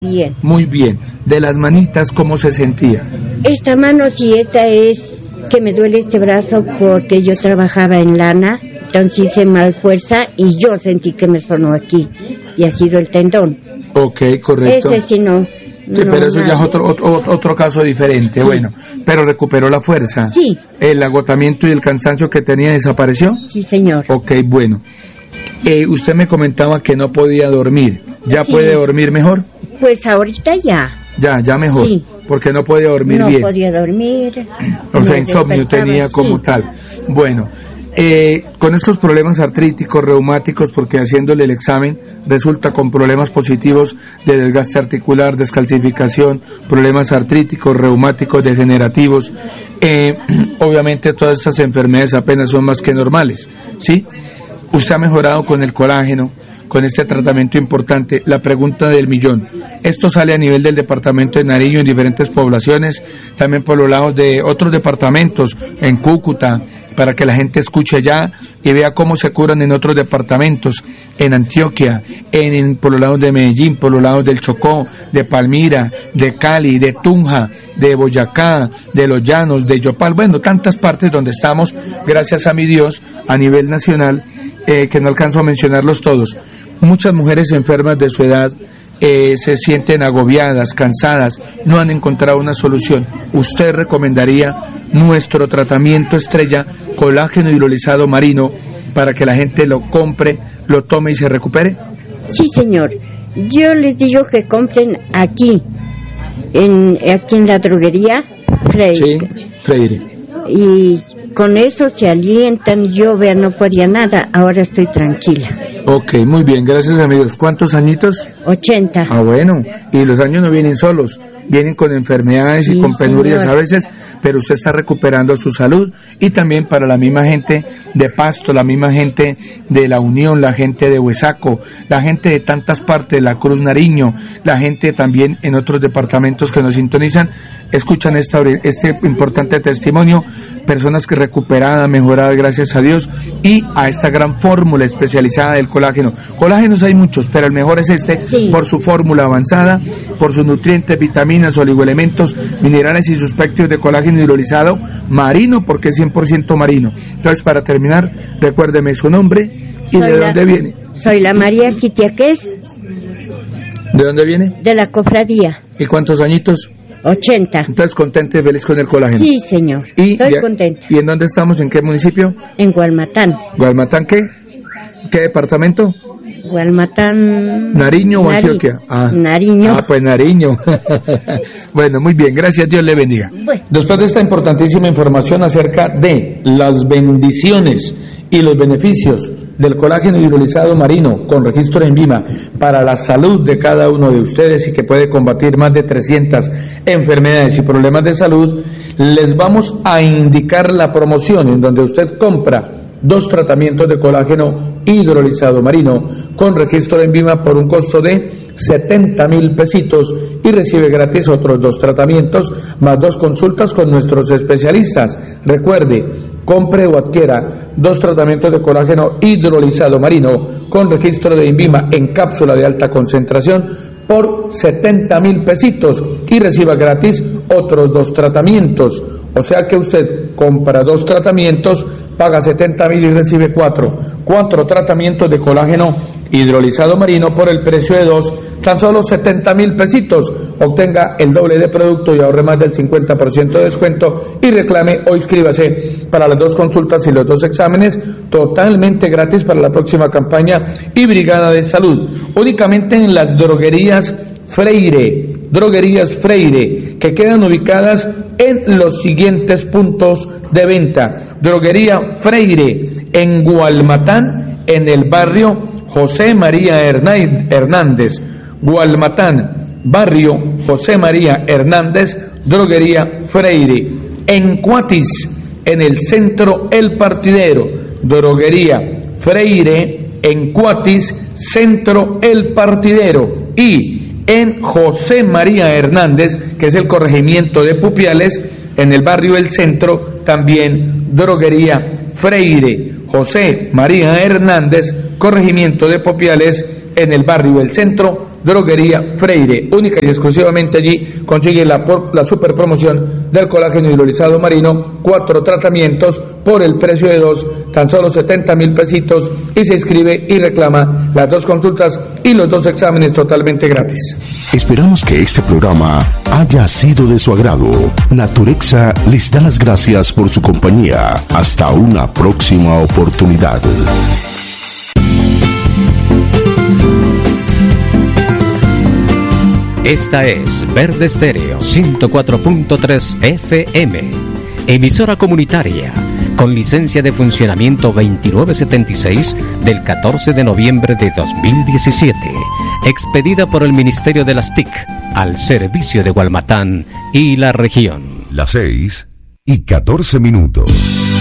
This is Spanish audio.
Bien. Muy bien. De las manitas, ¿cómo se sentía? Esta mano sí, esta es que me duele este brazo porque yo trabajaba en lana, entonces hice mal fuerza y yo sentí que me sonó aquí y ha sido el tendón. Ok, correcto. Ese sí no. Sí, no, pero eso ya es nada. otro caso diferente, Sí. Bueno, pero recuperó la fuerza. Sí. ¿El agotamiento y el cansancio que tenía desapareció? Sí, señor. Ok, bueno. Usted me comentaba que no podía dormir. ¿Ya Sí. puede dormir mejor? Pues ahorita ya. Ya mejor. Sí. Porque no podía dormir No bien. podía dormir. O sea, me insomnio despertaba, tenía como sí. tal. Bueno, con estos problemas artríticos, reumáticos, porque haciéndole el examen resulta con problemas positivos de desgaste articular, descalcificación, problemas artríticos, reumáticos, degenerativos. Obviamente todas estas enfermedades apenas son más que normales, ¿sí? Usted ha mejorado con el colágeno, con este tratamiento importante. La pregunta del millón: esto sale a nivel del departamento de Nariño en diferentes poblaciones, también por los lados de otros departamentos, en Cúcuta, para que la gente escuche allá y vea cómo se curan en otros departamentos, en Antioquia, por los lados de Medellín, por los lados del Chocó, de Palmira, de Cali, de Tunja, de Boyacá, de Los Llanos, de Yopal, bueno, tantas partes donde estamos, gracias a mi Dios, a nivel nacional, que no alcanzo a mencionarlos todos. Muchas mujeres enfermas de su edad se sienten agobiadas, cansadas, no han encontrado una solución. ¿Usted recomendaría nuestro tratamiento estrella, colágeno hidrolizado marino, para que la gente lo compre, lo tome y se recupere? Sí, señor. Yo les digo que compren aquí en la droguería Freire. Sí, Freire. Y con eso se alientan. Yo, vea, no podía nada, ahora estoy tranquila. Ok, muy bien, gracias amigos. ¿Cuántos añitos? 80. Ah, bueno, y los años no vienen solos, vienen con enfermedades y Sí, con penurias señor. a veces, pero usted está recuperando su salud. Y también para la misma gente de Pasto, la misma gente de La Unión, la gente de Huesaco, la gente de tantas partes, de la Cruz Nariño, la gente también en otros departamentos que nos sintonizan, escuchan este importante testimonio, personas que recuperadas, mejoradas gracias a Dios, y a esta gran fórmula especializada del colágeno. Colágenos hay muchos, pero el mejor es este, Sí. por su fórmula avanzada, por sus nutrientes, vitaminas, oligoelementos, minerales y sus péptidos de colágeno hidrolizado marino, porque es 100% marino. Entonces, para terminar, recuérdeme su nombre y de dónde viene. Soy la María Quitiaqués, ¿De dónde viene? de la cofradía. ¿Y cuántos añitos? 80. Entonces, contenta y feliz con el colágeno. Sí, señor. Y Estoy contenta. ¿Y en dónde estamos? ¿En qué municipio? En Gualmatán. ¿Gualmatán qué? ¿Qué departamento? Gualmatán. ¿Nariño o Antioquia? Nariño. Ah, pues Nariño. Bueno, muy bien, gracias, Dios le bendiga. Bueno. Después de esta importantísima información acerca de las bendiciones y los beneficios del colágeno hidrolizado marino con registro en VIMA para la salud de cada uno de ustedes y que puede combatir más de 300 enfermedades y problemas de salud, les vamos a indicar la promoción en donde usted compra 2 tratamientos de colágeno hidrolizado marino con registro en VIMA por un costo de 70,000 pesitos y recibe gratis otros 2 tratamientos más 2 consultas con nuestros especialistas. Recuerde, compre o adquiera 2 tratamientos de colágeno hidrolizado marino con registro de INVIMA en cápsula de alta concentración por 70,000 pesitos y reciba gratis otros 2 tratamientos. O sea que usted compra 2 tratamientos, paga 70,000 y recibe 4 tratamientos de colágeno hidrolizado marino por el precio de 2, tan solo 70,000 pesitos. Obtenga el doble de producto y ahorre más del 50% de descuento y reclame o inscríbase para las 2 consultas y los 2 exámenes totalmente gratis para la próxima campaña y Brigada de Salud. Únicamente en las droguerías Freire, que quedan ubicadas en los siguientes puntos de venta. Droguería Freire en Gualmatán, en el barrio José María Hernández. Gualmatán, barrio José María Hernández, droguería Freire. En Cuatis, en el centro El Partidero, droguería Freire en Cuatis, centro El Partidero. Y en José María Hernández, que es el corregimiento de Pupiales, en el barrio El Centro, también droguería Freire. José María Hernández, corregimiento de Pupiales, en el barrio El Centro, Droguería Freire. Única y exclusivamente allí consigue la super promoción del colágeno hidrolizado marino, 4 tratamientos por el precio de 2, tan solo 70,000 pesitos, y se inscribe y reclama las 2 consultas y los 2 exámenes totalmente gratis. Esperamos que este programa haya sido de su agrado. Naturexa les da las gracias por su compañía. Hasta una próxima oportunidad. Esta es Verde Estéreo 104.3 FM, emisora comunitaria con licencia de funcionamiento 2976 del 14 de noviembre de 2017, expedida por el Ministerio de las TIC al servicio de Gualmatán y la región. Las 6:14.